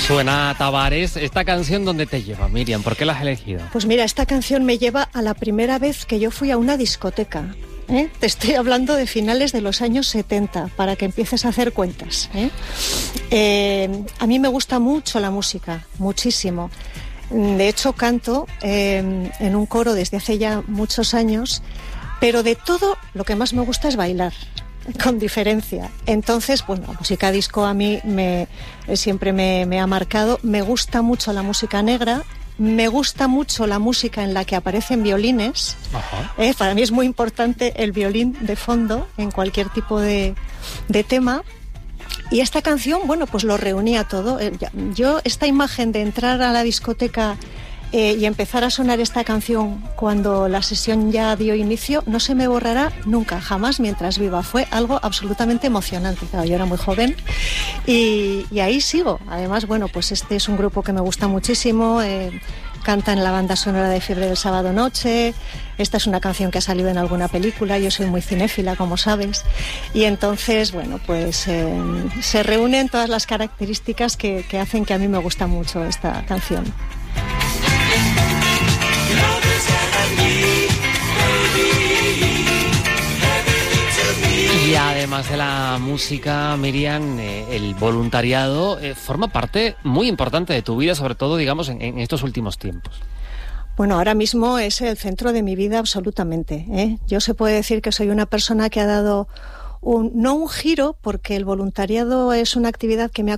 Suena Tavares. ¿Esta canción dónde te lleva, Miriam? ¿Por qué la has elegido? Pues mira, esta canción me lleva a la primera vez que yo fui a una discoteca. Te estoy hablando de finales de los años 70, para que empieces a hacer cuentas. A mí me gusta mucho la música, muchísimo. De hecho, canto en un coro desde hace ya muchos años, pero de todo lo que más me gusta es bailar, con diferencia. Entonces, bueno, la música disco a mí siempre me ha marcado. Me gusta mucho la música negra. Me gusta mucho la música en la que aparecen violines. Para mí es muy importante el violín de fondo en cualquier tipo de tema. Y esta canción, bueno, pues lo reunía todo. Yo, esta imagen de entrar a la discoteca y empezar a sonar esta canción cuando la sesión ya dio inicio, no se me borrará nunca, jamás, mientras viva. Fue algo absolutamente emocionante. Claro, yo era muy joven y ahí sigo. Además, bueno, pues este es un grupo que me gusta muchísimo. Canta en la banda sonora de Fiebre del Sábado Noche. Esta es una canción que ha salido en alguna película. Yo soy muy cinéfila, como sabes. Y entonces, bueno, pues se reúnen todas las características que hacen que a mí me gusta mucho esta canción. Y además de la música, Miriam, el voluntariado forma parte muy importante de tu vida, sobre todo, digamos, en estos últimos tiempos. Bueno, ahora mismo es el centro de mi vida absolutamente. Yo se puede decir que soy una persona que ha dado no un giro, porque el voluntariado es una actividad que me ha